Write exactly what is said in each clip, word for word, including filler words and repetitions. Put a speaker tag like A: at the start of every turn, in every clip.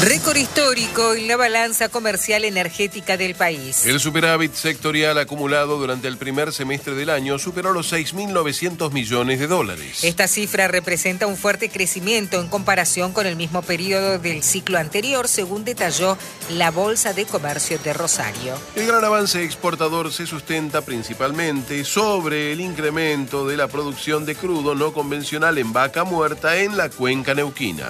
A: Récord histórico en la balanza comercial energética del país.
B: El superávit sectorial acumulado durante el primer semestre del año superó los seis mil novecientos millones de dólares.
A: Esta cifra representa un fuerte crecimiento en comparación con el mismo periodo del ciclo anterior, según detalló la Bolsa de Comercio de Rosario.
B: El gran avance exportador se sustenta principalmente sobre el incremento de la producción de crudo no convencional en vaca muerta en la cuenca neuquina.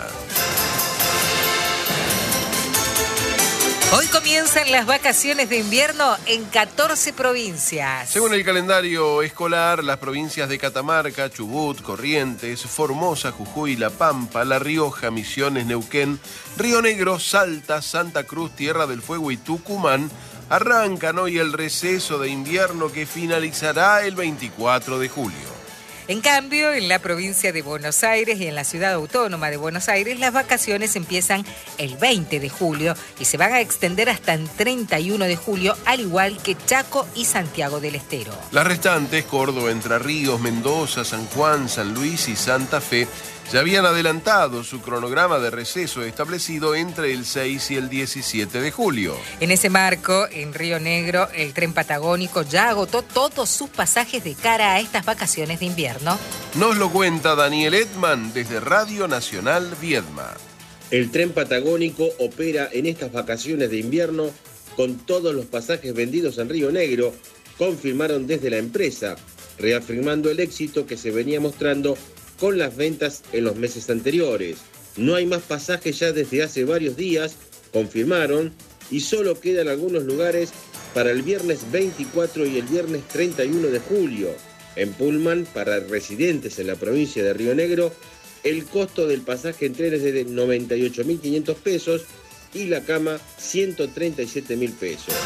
A: Hoy comienzan las vacaciones de invierno en catorce provincias.
B: Según el calendario escolar, las provincias de Catamarca, Chubut, Corrientes, Formosa, Jujuy, La Pampa, La Rioja, Misiones, Neuquén, Río Negro, Salta, Santa Cruz, Tierra del Fuego y Tucumán arrancan hoy el receso de invierno que finalizará el veinticuatro de julio.
A: En cambio, en la provincia de Buenos Aires y en la ciudad autónoma de Buenos Aires, las vacaciones empiezan el veinte de julio y se van a extender hasta el treinta y uno de julio, al igual que Chaco y Santiago del Estero.
B: Las restantes, Córdoba, Entre Ríos, Mendoza, San Juan, San Luis y Santa Fe, ya habían adelantado su cronograma de receso establecido entre el seis y el diecisiete de julio.
A: En ese marco, en Río Negro, el tren patagónico ya agotó todos sus pasajes de cara a estas vacaciones de invierno.
B: Nos lo cuenta Daniel Edman desde Radio Nacional Viedma.
C: El tren patagónico opera en estas vacaciones de invierno con todos los pasajes vendidos en Río Negro, confirmaron desde la empresa, reafirmando el éxito que se venía mostrando con las ventas en los meses anteriores. No hay más pasajes ya desde hace varios días, confirmaron, y solo quedan algunos lugares para el viernes veinticuatro y el viernes treinta y uno de julio. En Pullman, para residentes en la provincia de Río Negro, el costo del pasaje en tren es de noventa y ocho mil quinientos pesos y la cama ciento treinta y siete mil pesos.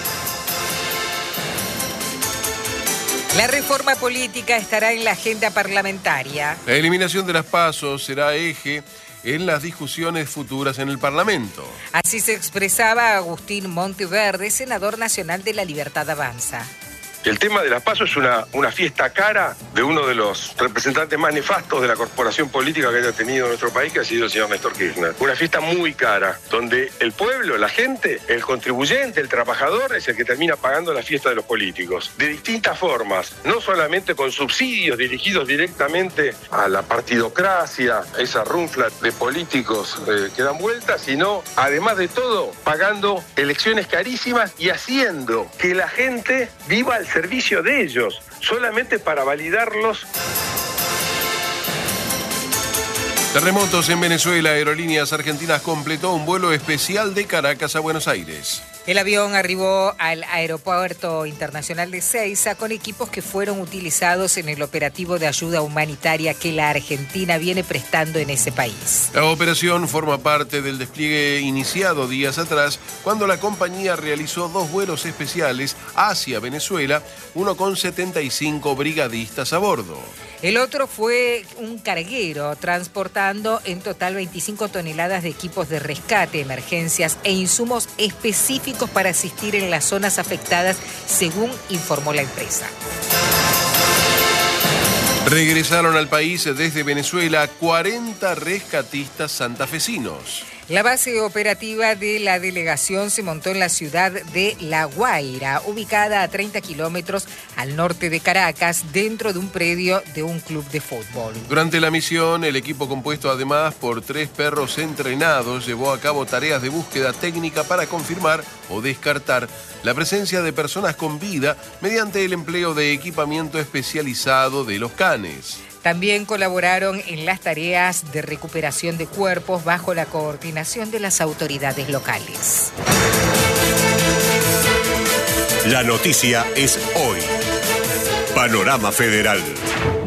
A: La reforma política estará en la agenda parlamentaria.
B: La eliminación de las PASO será eje en las discusiones futuras en el Parlamento.
A: Así se expresaba Agustín Monteverde, senador nacional de La Libertad Avanza.
D: El tema de las PASO es una, una fiesta cara de uno de los representantes más nefastos de la corporación política que haya tenido nuestro país, que ha sido el señor Néstor Kirchner. Una fiesta muy cara, donde el pueblo, la gente, el contribuyente, el trabajador es el que termina pagando la fiesta de los políticos. De distintas formas, no solamente con subsidios dirigidos directamente a la partidocracia, esa runfla de políticos eh, que dan vueltas, sino, además de todo, pagando elecciones carísimas y haciendo que la gente viva al servicio de ellos, solamente para validarlos.
B: Terremotos en Venezuela. Aerolíneas Argentinas completó un vuelo especial de Caracas a Buenos Aires.
A: El avión arribó al Aeropuerto Internacional de Ezeiza con equipos que fueron utilizados en el operativo de ayuda humanitaria que la Argentina viene prestando en ese país.
B: La operación forma parte del despliegue iniciado días atrás, cuando la compañía realizó dos vuelos especiales hacia Venezuela, uno con setenta y cinco brigadistas a bordo.
A: El otro fue un carguero transportando en total veinticinco toneladas de equipos de rescate, emergencias e insumos específicos para asistir en las zonas afectadas, según informó la empresa.
B: Regresaron al país desde Venezuela cuarenta rescatistas santafesinos.
A: La base operativa de la delegación se montó en la ciudad de La Guaira, ubicada a treinta kilómetros al norte de Caracas, dentro de un predio de un club de fútbol.
B: Durante la misión, el equipo, compuesto además por tres perros entrenados, llevó a cabo tareas de búsqueda técnica para confirmar o descartar la presencia de personas con vida mediante el empleo de equipamiento especializado de los canes.
A: También colaboraron en las tareas de recuperación de cuerpos bajo la coordinación de las autoridades locales.
E: La noticia es hoy. Panorama Federal.